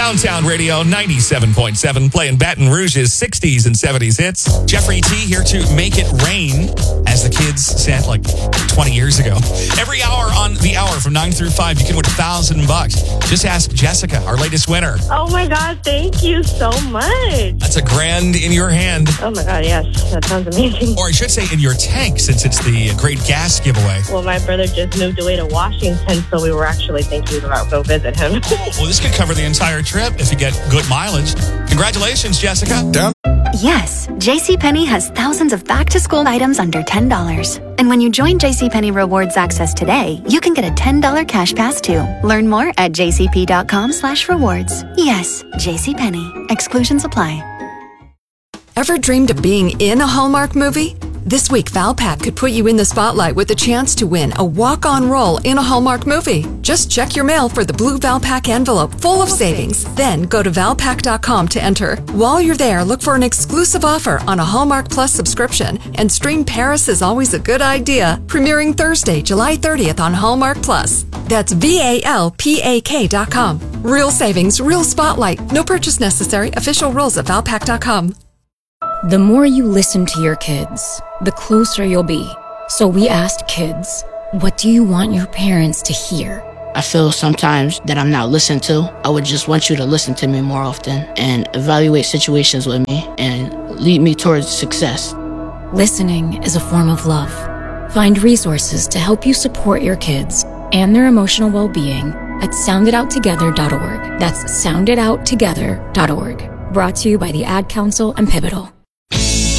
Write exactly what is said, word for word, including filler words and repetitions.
Downtown Radio ninety-seven point seven, playing Baton Rouge's sixties and seventies hits. Jeffrey T here to make it rain, as the kids said like twenty years ago. Every hour on the hour from nine through five, you can win a thousand bucks. Just ask Jessica, our latest winner. Oh my God, thank you so much. That's a grand in your hand. Oh my God, yes, that sounds amazing. Or I should say in your tank, since it's the Great Gas Giveaway. Well, my brother just moved away to Washington, so we were actually thinking about go visit him. Well, this could cover the entire trip if you get good mileage. Congratulations, Jessica. Down. Yes, JCPenney has thousands of back-to-school items under ten dollars. And when you join JCPenney Rewards Access today, you can get a ten dollars cash pass too. Learn more at jcp.com slash rewards. Yes, JCPenney. Exclusions apply. Ever dreamed of being in a Hallmark movie? This week, Valpak could put you in the spotlight with the chance to win a walk-on role in a Hallmark movie. Just check your mail for the blue Valpak envelope full of savings. Then go to valpak dot com to enter. While you're there, look for an exclusive offer on a Hallmark Plus subscription and stream Paris is Always a Good Idea, premiering Thursday, July thirtieth on Hallmark Plus. That's V A L P A K dot com. Real savings, real spotlight. No purchase necessary. Official rules at valpak dot com. The more you listen to your kids, the closer you'll be. So we asked kids, what do you want your parents to hear? I feel sometimes that I'm not listened to. I would just want you to listen to me more often and evaluate situations with me and lead me towards success. Listening is a form of love. Find resources to help you support your kids and their emotional well-being at sound it out together dot org. That's sound it out together dot org. Brought to you by the Ad Council and Pivotal.